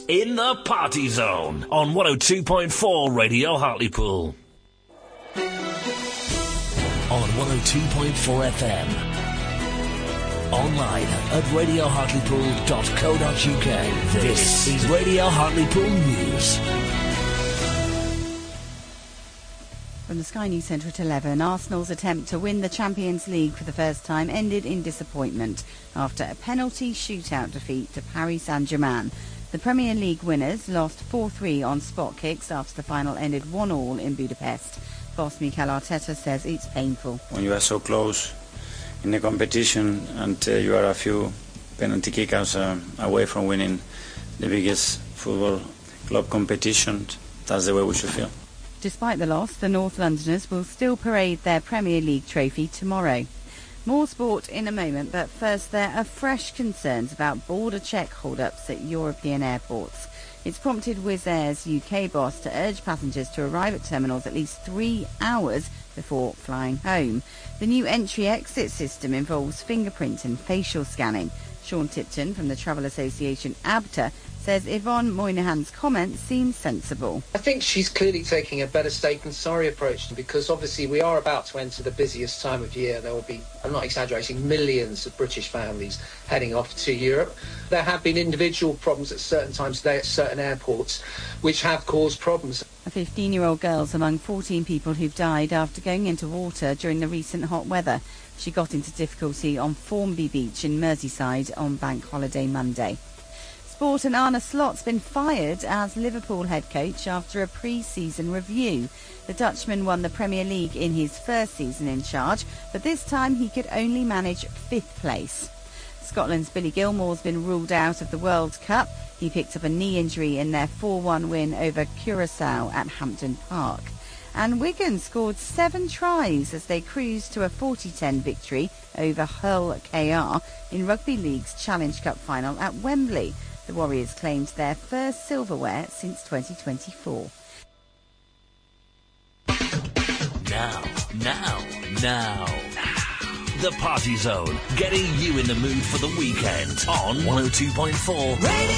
in the Party Zone on 102.4 Radio Hartlepool. On 102.4 FM. Online at radiohartlepool.co.uk. This is Radio Hartlepool News. From the Sky News Centre at 11, Arsenal's attempt to win the Champions League for the first time ended in disappointment after a penalty shootout defeat to Paris Saint-Germain. The Premier League winners lost 4-3 on spot kicks after the final ended 1-1 in Budapest. Boss Mikel Arteta says it's painful. When you are so close in the competition and you are a few penalty kickouts away from winning the biggest football club competition, that's the way we should feel. Despite the loss, the North Londoners will still parade their Premier League trophy tomorrow. More sport in a moment, but first there are fresh concerns about border check hold-ups at European airports. It's prompted Wizz Air's UK boss to urge passengers to arrive at terminals at least 3 hours before flying home. The new entry-exit system involves fingerprint and facial scanning. Sean Tipton from the Travel Association ABTA says Yvonne Moynihan's comments seem sensible. I think she's clearly taking a better safe than sorry approach, because obviously we are about to enter the busiest time of year. There will be, I'm not exaggerating, millions of British families heading off to Europe. There have been individual problems at certain times today at certain airports which have caused problems. A 15-year-old girl's among 14 people who've died after going into water during the recent hot weather. She got into difficulty on Formby Beach in Merseyside on Bank Holiday Monday. Sport, and Arne Slot's been fired as Liverpool head coach after a pre-season review. The Dutchman won the Premier League in his first season in charge, but this time he could only manage 5th place. Scotland's Billy Gilmore's been ruled out of the World Cup. He picked up a knee injury in their 4-1 win over Curaçao at Hampden Park. And Wigan scored 7 tries as they cruised to a 40-10 victory over Hull KR in Rugby League's Challenge Cup final at Wembley. The Warriors claimed their first silverware since 2024. Now. The Party Zone, getting you in the mood for the weekend on 102.4 Radio